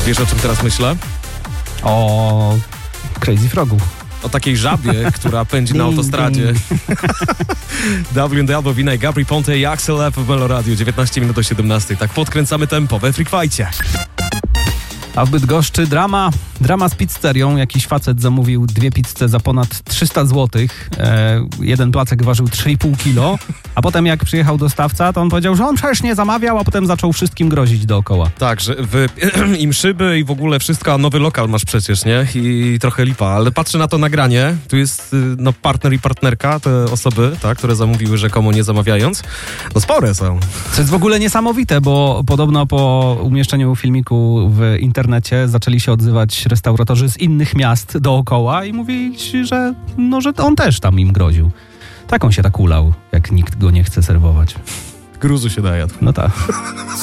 Wiesz, o czym teraz myślę? O Crazy Frogu. O takiej żabie, która pędzi na autostradzie. W&D, Wina i Gabri Ponte i Axel F w Melo Radio. 19 minut do 17. Tak podkręcamy tempo we Freak Fightcie. A w Bydgoszczy drama z pizzerią. Jakiś facet zamówił 2 pizze za ponad 300 zł. Jeden placek ważył 3,5 kilo. A potem jak przyjechał dostawca, to on powiedział, że on przecież nie zamawiał, a potem zaczął wszystkim grozić dookoła. Tak, że im szyby i w ogóle wszystko, a nowy lokal masz przecież, nie? I trochę lipa. Ale patrzę na to nagranie. Tu jest partner i partnerka, te osoby, tak, które zamówiły rzekomo nie zamawiając. No spore są. Co jest w ogóle niesamowite, bo podobno po umieszczeniu filmiku w internecie zaczęli się odzywać restauratorzy z innych miast dookoła i mówili, że on też tam im groził. Tak on się tak ulał, jak nikt go nie chce serwować. Gruzu się daje. No tak.